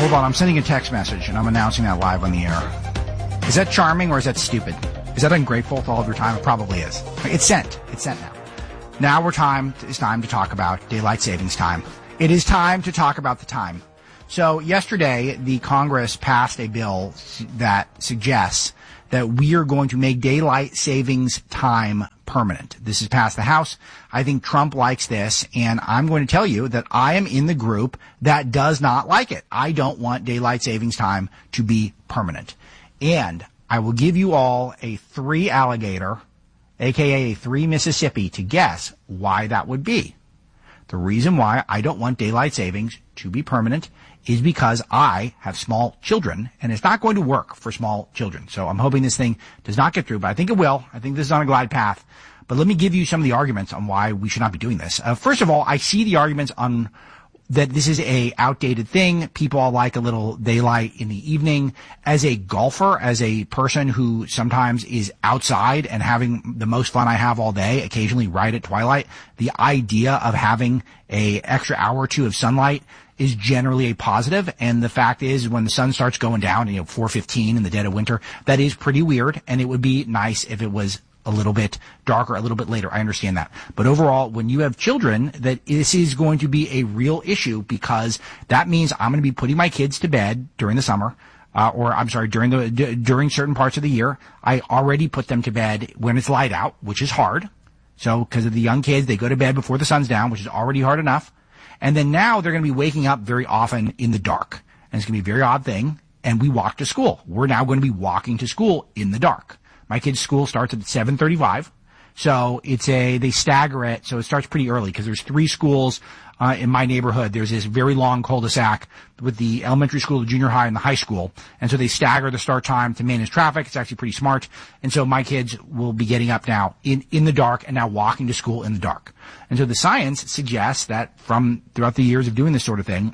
Hold on, I'm sending a text message, and I'm announcing that live on the air. Is that charming, or is that stupid? Is that ungrateful to all of your time? It probably is. It's sent. It's sent now. Now it's time to talk about daylight savings time. It is time to talk about the time. So yesterday, the Congress passed a bill that suggests that we are going to make daylight savings time permanent. This has passed the House. I think Trump likes this, and I'm going to tell you that I am in the group that does not like it. I don't want daylight savings time to be permanent. And I will give you all a 3 alligator, aka a 3 Mississippi, to guess why that would be. The reason why I don't want daylight savings to be permanent is because I have small children, and it's not going to work for small children. So I'm hoping this thing does not get through, but I think it will. I think this is on a glide path. But let me give you some of the arguments on why we should not be doing this. First of all, I see the arguments on that this is a outdated thing. People all like a little daylight in the evening. As a golfer, as a person who sometimes is outside and having the most fun I have all day, occasionally right at twilight, the idea of having a extra hour or two of sunlight is generally a positive. And the fact is, when the sun starts going down, 4:15 in the dead of winter, that is pretty weird. And it would be nice if it was a little bit darker, a little bit later. I understand that. But overall, when you have children, that this is going to be a real issue, because that means I'm going to be putting my kids to bed during the summer, during certain parts of the year. I already put them to bed when it's light out, which is hard. So, because of the young kids, they go to bed before the sun's down, which is already hard enough. And then now they're going to be waking up very often in the dark. And it's going to be a very odd thing. And we walk to school. We're now going to be walking to school in the dark. My kid's school starts at 7:35. So they stagger it. So it starts pretty early, because there's 3 schools in my neighborhood. There's this very long cul-de-sac with the elementary school, the junior high, and the high school. And so they stagger the start time to manage traffic. It's actually pretty smart. And so my kids will be getting up now in the dark, and now walking to school in the dark. And so the science suggests that from throughout the years of doing this sort of thing,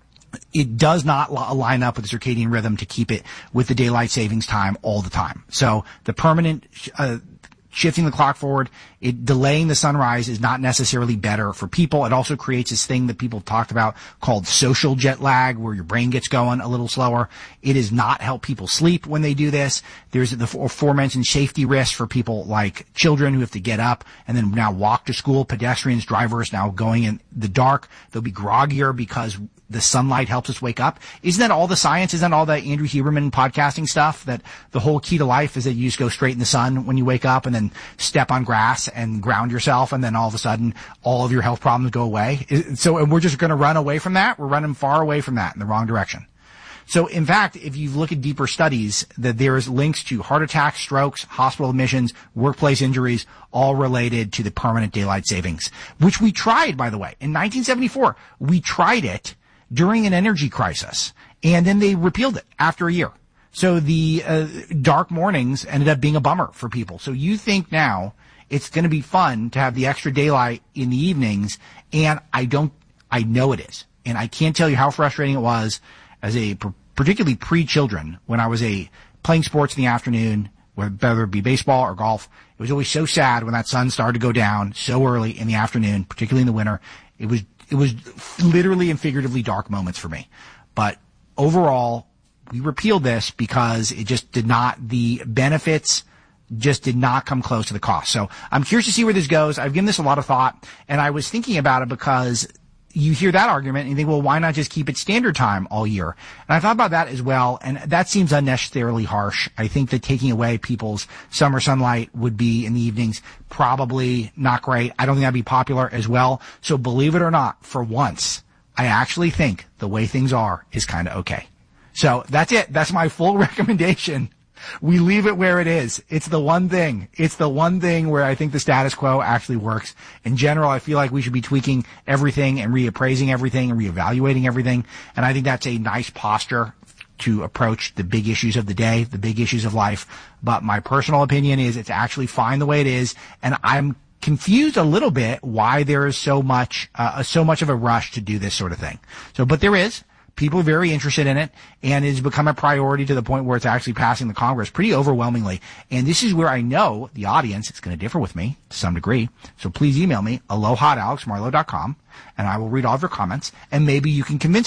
it does not line up with the circadian rhythm to keep it with the daylight savings time all the time. So the permanent shifting the clock forward, delaying the sunrise is not necessarily better for people. It also creates this thing that people talked about called social jet lag, where your brain gets going a little slower. It does not help people sleep when they do this. There's the aforementioned safety risks for people like children who have to get up and then now walk to school, pedestrians, drivers now going in the dark. They'll be groggier because the sunlight helps us wake up. Isn't that all the science? Isn't that all the Andrew Huberman podcasting stuff? That the whole key to life is that you just go straight in the sun when you wake up, and then step on grass and ground yourself, and then all of a sudden all of your health problems go away. So we're just going to run away from that. We're running far away from that in the wrong direction. So in fact, if you look at deeper studies, that there's links to heart attacks, strokes, hospital admissions, workplace injuries, all related to the permanent daylight savings, which we tried, by the way. In 1974, we tried it during an energy crisis, and then they repealed it after a year. So the dark mornings ended up being a bummer for people. So you think now it's going to be fun to have the extra daylight in the evenings, and I know it is. And I can't tell you how frustrating it was as particularly pre-children, when I was playing sports in the afternoon, whether it be baseball or golf. It was always so sad when that sun started to go down so early in the afternoon, particularly in the winter. It was literally and figuratively dark moments for me. But overall, we repealed this because it just the benefits just did not come close to the cost. So I'm curious to see where this goes. I've given this a lot of thought, and I was thinking about it because you hear that argument and you think, well, why not just keep it standard time all year? And I thought about that as well, and that seems unnecessarily harsh. I think that taking away people's summer sunlight would be in the evenings probably not great. I don't think that'd be popular as well. So believe it or not, for once, I actually think the way things are is kind of okay. So that's it. That's my full recommendation. We leave it where it is. It's the one thing. It's the one thing where I think the status quo actually works. In general, I feel like we should be tweaking everything and reappraising everything and reevaluating everything. And I think that's a nice posture to approach the big issues of the day, the big issues of life. But my personal opinion is it's actually fine the way it is. And I'm confused a little bit why there is so much of a rush to do this sort of thing. But there is. People are very interested in it, and it has become a priority to the point where it's actually passing the Congress pretty overwhelmingly. And this is where I know the audience is going to differ with me to some degree. So please email me, aloha@alexmarlow.com, and I will read all of your comments, and maybe you can convince me.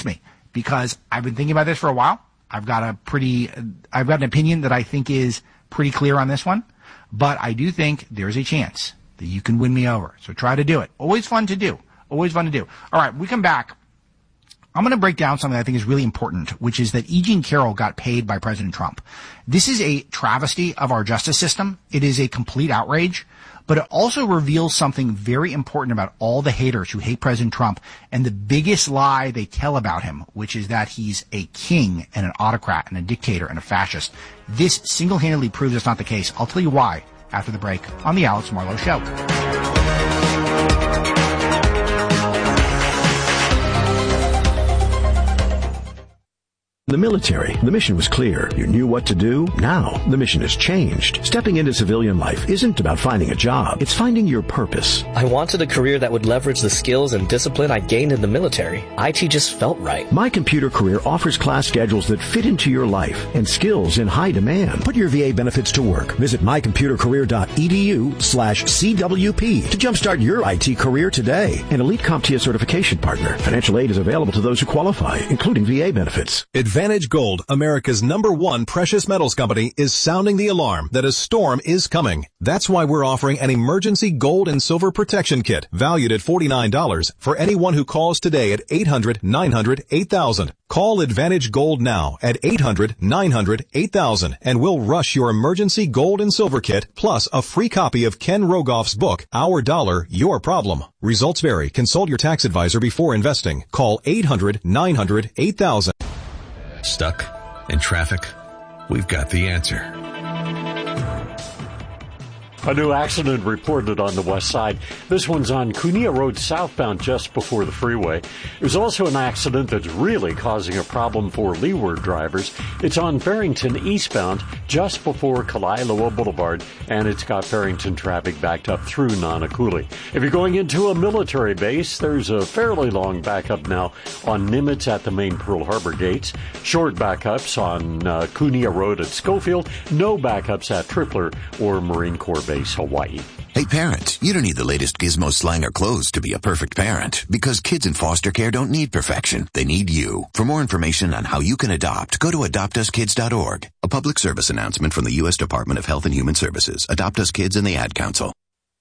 because I've been thinking about this for a while. I've got an opinion that I think is pretty clear on this one, but I do think there's a chance that you can win me over. So try to do it. Always fun to do. Always fun to do. All right, we come back. I'm going to break down something I think is really important, which is that E. Jean Carroll got paid by President Trump. This is a travesty of our justice system. It is a complete outrage, but it also reveals something very important about all the haters who hate President Trump and the biggest lie they tell about him, which is that he's a king and an autocrat and a dictator and a fascist. This single-handedly proves it's not the case. I'll tell you why after the break on The Alex Marlow Show. The military, the mission was clear. You knew what to do. Now, the mission has changed. Stepping into civilian life isn't about finding a job. It's finding your purpose. I wanted a career that would leverage the skills and discipline I gained in the military. IT just felt right. My Computer Career offers class schedules that fit into your life and skills in high demand. Put your VA benefits to work. Visit mycomputercareer.edu/CWP to jumpstart your IT career today. An elite CompTIA certification partner. Financial aid is available to those who qualify, including VA benefits. Advantage Gold, America's #1 precious metals company, is sounding the alarm that a storm is coming. That's why we're offering an emergency gold and silver protection kit valued at $49 for anyone who calls today at 800-900-8000. Call Advantage Gold now at 800-900-8000 and we'll rush your emergency gold and silver kit plus a free copy of Ken Rogoff's book, Our Dollar, Your Problem. Results vary. Consult your tax advisor before investing. Call 800-900-8000. Stuck in traffic? We've got the answer. A new accident reported on the west side. This one's on Cunha Road southbound just before the freeway. There's also an accident that's really causing a problem for leeward drivers. It's on Barrington eastbound just before Kalaeloa Boulevard, and it's got Barrington traffic backed up through Nanakuli. If you're going into a military base, there's a fairly long backup now on Nimitz at the main Pearl Harbor gates. Short backups on Cunha Road at Schofield. No backups at Tripler or Marine Corps Base, Hawaii. Hey parents, you don't need the latest gizmo, slang, or clothes to be a perfect parent, because kids in foster care don't need perfection. They need you. For more information on how you can adopt, go to adoptuskids.org. A public service announcement from the U.S. Department of Health and Human Services, Adopt Us Kids, and the Ad Council.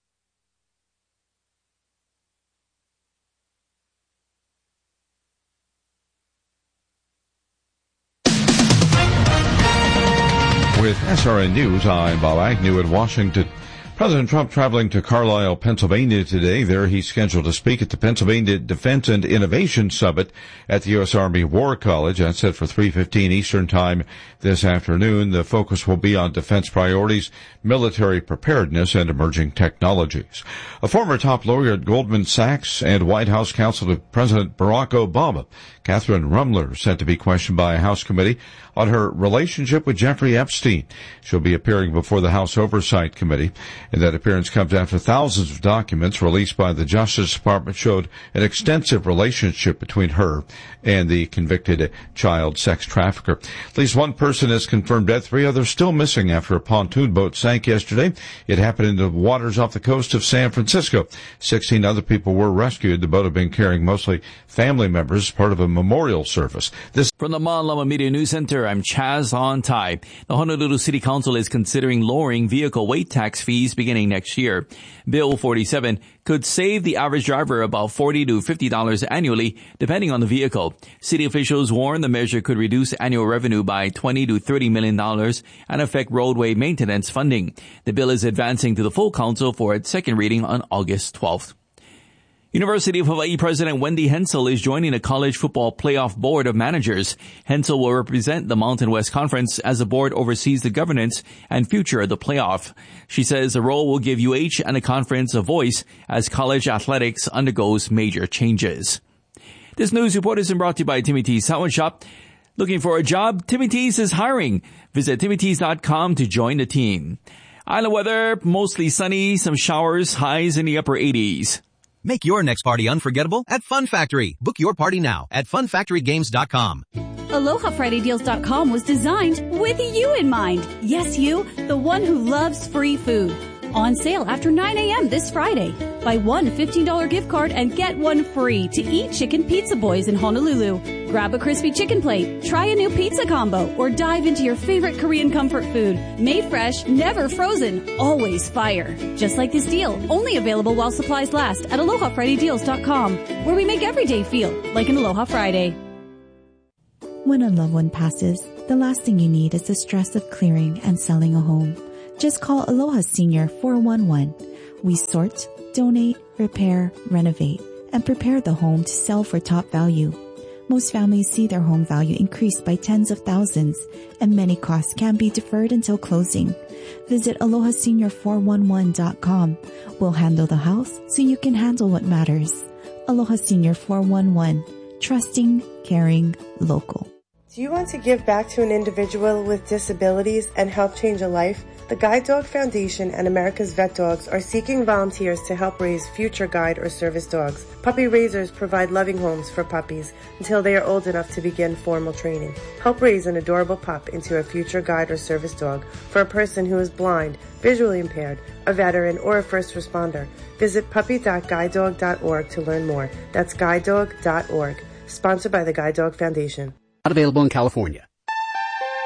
With SRN News, I'm Bob Agnew in Washington. President Trump traveling to Carlisle, Pennsylvania today. There he's scheduled to speak at the Pennsylvania Defense and Innovation Summit at the U.S. Army War College. That's set for 3:15 Eastern Time this afternoon. The focus will be on defense priorities, military preparedness, and emerging technologies. A former top lawyer at Goldman Sachs and White House counsel to President Barack Obama, Catherine Rumler, set to be questioned by a House committee on her relationship with Jeffrey Epstein. She'll be appearing before the House Oversight Committee, and that appearance comes after thousands of documents released by the Justice Department showed an extensive relationship between her and the convicted child sex trafficker. At least one person has confirmed death. 3 others still missing after a pontoon boat sank yesterday. It happened in the waters off the coast of San Francisco. 16 other people were rescued. The boat had been carrying mostly family members as part of a memorial service. From the Malama Media News Center, I'm Chaz On-Tai. The Honolulu City Council is considering lowering vehicle weight tax fees beginning next year. Bill 47 could save the average driver about $40 to $50 annually, depending on the vehicle. City officials warn the measure could reduce annual revenue by $20 to $30 million and affect roadway maintenance funding. The bill is advancing to the full council for its second reading on August 12th. University of Hawaii President Wendy Hensel is joining the College Football Playoff Board of Managers. Hensel will represent the Mountain West Conference as the board oversees the governance and future of the playoff. She says the role will give UH and the conference a voice as college athletics undergoes major changes. This news report is brought to you by Timmy T's Salad Shop. Looking for a job? Timmy T's is hiring. Visit timmyts.com to join the team. Island weather, mostly sunny, some showers, highs in the upper 80s. Make your next party unforgettable at Fun Factory. Book your party now at funfactorygames.com. AlohaFridayDeals.com was designed with you in mind. Yes, you, the one who loves free food. On sale after 9 a.m. this Friday. Buy one $15 gift card and get one free to Eat Chicken Pizza Boys in Honolulu. Grab a crispy chicken plate, try a new pizza combo, or dive into your favorite Korean comfort food. Made fresh, never frozen, always fire. Just like this deal, only available while supplies last at AlohaFridayDeals.com, where we make every day feel like an Aloha Friday. When a loved one passes, the last thing you need is the stress of clearing and selling a home. Just call Aloha Senior 411. We sort, donate, repair, renovate, and prepare the home to sell for top value. Most families see their home value increase by tens of thousands, and many costs can be deferred until closing. Visit AlohaSenior411.com. We'll handle the house so you can handle what matters. Aloha Senior 411. Trusting, caring, local. Do you want to give back to an individual with disabilities and help change a life? The Guide Dog Foundation and America's Vet Dogs are seeking volunteers to help raise future guide or service dogs. Puppy raisers provide loving homes for puppies until they are old enough to begin formal training. Help raise an adorable pup into a future guide or service dog for a person who is blind, visually impaired, a veteran, or a first responder. Visit puppy.guidedog.org to learn more. That's guidedog.org. Sponsored by the Guide Dog Foundation. Not available in California.